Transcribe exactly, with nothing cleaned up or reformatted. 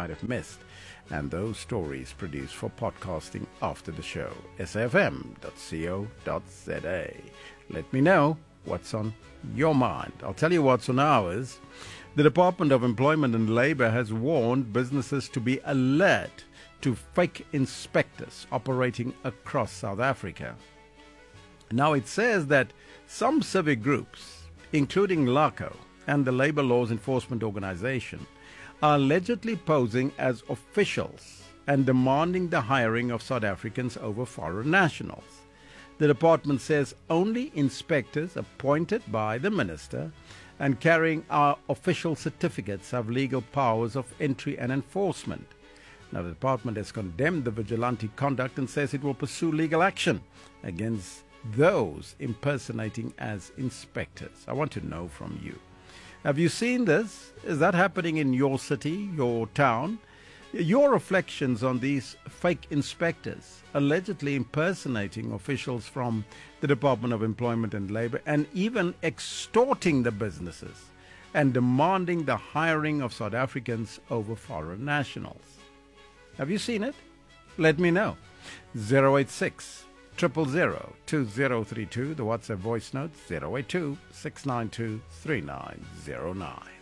might have missed, and those stories produced for podcasting after the show. s f m dot co dot z a. Let me know what's on your mind. I'll tell you what's on ours. The Department of Employment and Labour has warned businesses to be alert to fake inspectors operating across South Africa. Now, it says that some civic groups, including LACO and the Labour Laws Enforcement Organisation, are allegedly posing as officials and demanding the hiring of South Africans over foreign nationals. The department says only inspectors appointed by the minister and carrying our official certificates have legal powers of entry and enforcement. Now, the department has condemned the vigilante conduct and says it will pursue legal action against those impersonating as inspectors. I want to know from you. Have you seen this? Is that happening in your city, your town? Your reflections on these fake inspectors allegedly impersonating officials from the Department of Employment and Labour and even extorting the businesses and demanding the hiring of South Africans over foreign nationals. Have you seen it? Let me know. zero eight six, zero zero zero, two zero three two, the WhatsApp voice note zero eight two, six nine two, three nine zero nine.